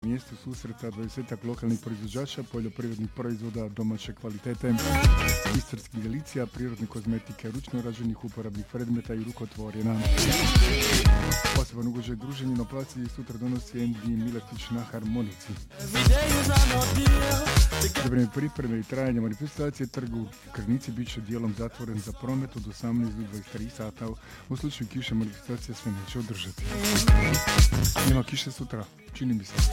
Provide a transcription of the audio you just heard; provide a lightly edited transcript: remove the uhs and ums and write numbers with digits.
mjestu susreta 20 lokalnih proizvođača poljoprivrednih proizvoda domaće kvalitete, istarskih delicija, prirodne kozmetike, ručno rađenih uporabnih predmeta i rukotvorina. Poseban ugođaj druženja na placi sutra donosi Andy Miletić na harmonici. Za vrijeme pripreme i trajanja manifestacije trg u Krnici bit će dijelom zatvoren za promet od 18 do 23 sata. U slučaju kiše manifestacija sve neće održati. Nema kiše sutra, čini mi se.